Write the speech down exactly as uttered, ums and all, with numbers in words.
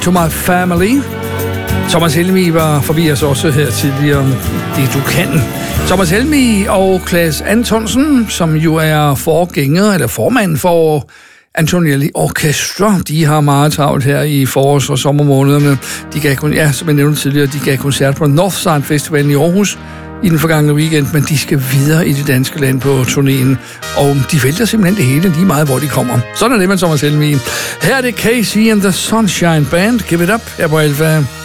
To My Family. Thomas Helmig var forbi os også her tidligere. Det du kan. Thomas Helmig og Claes Antonsen, som jo er forgænger, eller formand for Antonielli Orchestra, de har meget travlt her i forårs- og sommermånederne. De gav, ja, som jeg nævnte tidligere, de gav koncert på Northside Festivalen i Aarhus i den forgangne weekend, men de skal videre i det danske land på turnéen, og de vælter simpelthen det hele lige meget, hvor de kommer. Sådan er det med Thomas Helmig. Her er det Casey and the Sunshine Band. Give it up her på Alfa.